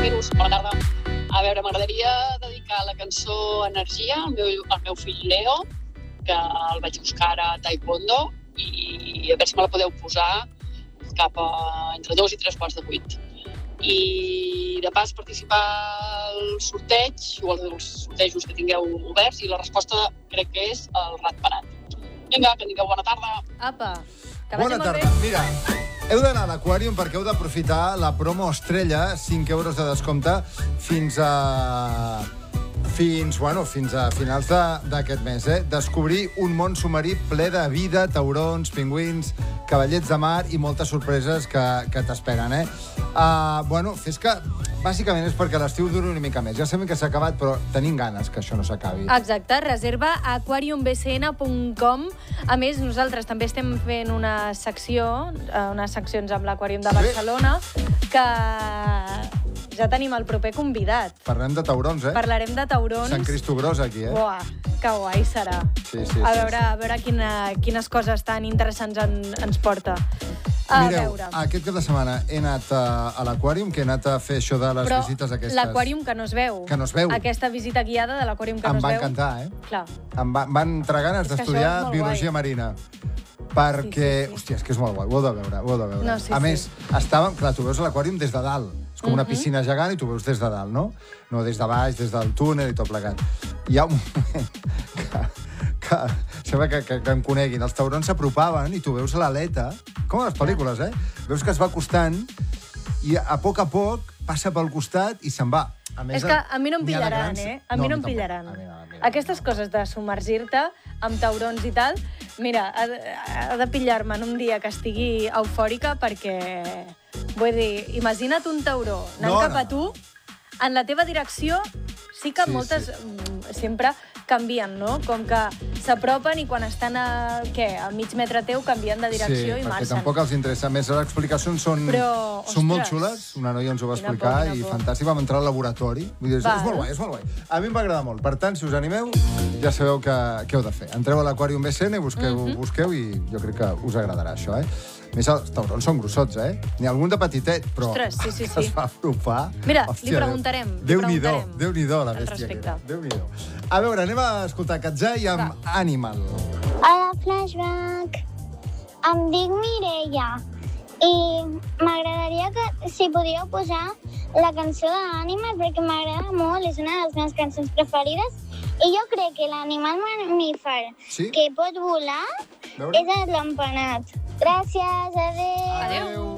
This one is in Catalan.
Virus, bona tarda. A veure, m'agradaria dedicar la cançó Energia al meu fill Leo, que el vaig buscar a Taekwondo, i a veure si me la podeu posar cap a entre 2 i 3 quarts de 8. I de pas participar al sorteig o als sortejos que tingueu oberts, i la resposta crec que és el ratpenat. Vinga, que tingueu bona tarda. Apa, que vagi Bona molt tarda. bé. Mira, heu d'anar a l'Aquàrium perquè heu d'aprofitar la promo estrella, 5 euros de descompte, fins a finals d'aquest mes. Descobrir un món submarí ple de vida, taurons, pingüins, cavallets de mar i moltes sorpreses que t'esperen. Fes que bàsicament és perquè l'estiu dura una mica més. Ja sabem que s'ha acabat, però tenim ganes que això no s'acabi. Exacte, reserva a aquariumbcn.com. A més, nosaltres també estem fent unes seccions amb l'Aquàrium de Barcelona, que ja tenim el proper convidat. Parlem de taurons, Parlarem de taurons. Sant Cristo Gros, aquí, Uah, que guai serà. Sí. A veure quines coses tan interessants ens porta. Mireu, aquest cap de setmana he anat a l'Aquàrium, que he anat a fer això de les visites aquestes. L'Aquàrium que no es veu. Que no es veu. Aquesta visita guiada de l'Aquàrium que no es veu. Em va encantar, Clar. Em van entrar ganes d'estudiar biologia marina. Perquè, hòstia, és que és molt guai, ho heu de veure. No, a més, estàvem, clar, tu veus l'Aquàrium des de dalt. És com una piscina gegant i tu veus des de dalt, no? No des de baix, des del túnel i tot plegat. Hi ha un moment que sembla que em coneguin. Els taurons s'apropaven i tu veus l'aleta, com a les pel·lícules, Veus que es va acostant i a poc passa pel costat i se'n va. És que a mi no em pillaran, A mi no em pillaran. Aquestes coses de submergir-te amb taurons i tal, mira, ha de pillar-me en un dia que estigui eufòrica perquè, vull dir, imagina't un tauró anant cap a tu, en la teva direcció, sí que moltes sempre canvien, no? Com que s'apropen i quan estan a mig metre teu canvien de direcció i marxen. Perquè tampoc els interessa. Més, les explicacions són molt xules. Una noia ens ho va explicar i fantàstic. Vam entrar al laboratori. Vull dir, és molt guai. A mi em va agradar molt. Per tant, si us animeu, ja sabeu què heu de fer. Entreu a l'Aquàrium BCN, busqueu i jo crec que us agradarà això, A més, els taurons són grossots, N'hi ha algun de petitet, però sí. es va apropar. Mira, li preguntarem. Déu-n'hi-do, la bèstia aquesta. Déu-n'hi-do. A veure, anem a escoltar Katzai amb Animal. Hola, Flashback. Em dic Mireia i m'agradaria que si podíeu posar la cançó d'Animal perquè m'agrada molt, és una de les meves cançons preferides i jo crec que l'animal mamífer que pot volar és el lampanat. Gràcies, adéu.